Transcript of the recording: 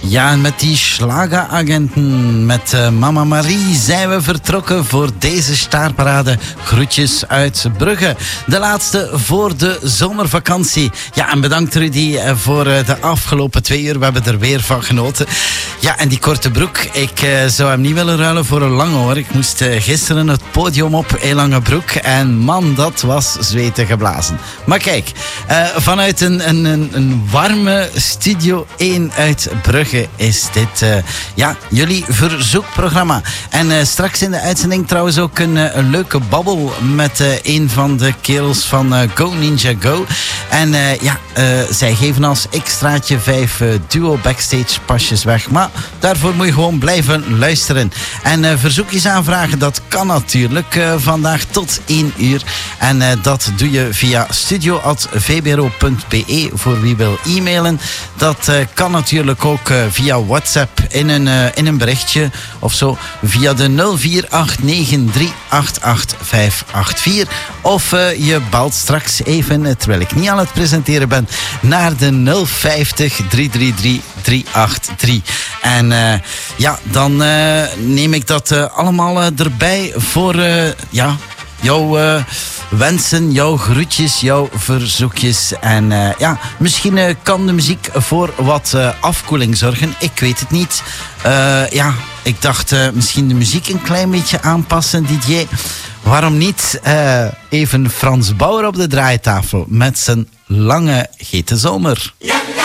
Ja, en met die Schlageragenten, met Mama Marie zijn we vertrokken voor deze staarparade. Groetjes uit Brugge. De laatste voor de zomervakantie. Ja, en bedankt Rudy voor de afgelopen 2 uur. We hebben er weer van genoten. Ja, en die korte broek, ik zou hem niet willen ruilen voor een lange hoor. Ik moest gisteren het podium op in lange broek. En man, dat was zweten geblazen. Maar kijk, vanuit een warme Studio 1 uit Brugge is dit jullie verzoekprogramma. En straks in de uitzending trouwens ook een leuke babbel met een van de kerels van Go Ninja Go. En zij geven als extraatje 5 duo backstage pasjes weg. Maar daarvoor moet je gewoon blijven luisteren. En verzoekjes aanvragen, dat kan natuurlijk vandaag tot 1 uur. En dat doe je via studio@vbro.be voor wie wil e-mailen. Dat kan natuurlijk ook via WhatsApp in een berichtje of zo. Via de 0489388584. Of je belt straks even, terwijl ik niet aan het presenteren ben, naar de 050 333 383. En dan neem ik dat allemaal erbij voor jouw wensen, jouw groetjes, jouw verzoekjes. En misschien kan de muziek voor wat afkoeling zorgen. Ik weet het niet. Ik dacht misschien de muziek een klein beetje aanpassen, DJ. Waarom niet even Frans Bauer op de draaitafel met zijn lange hete zomer. Ja.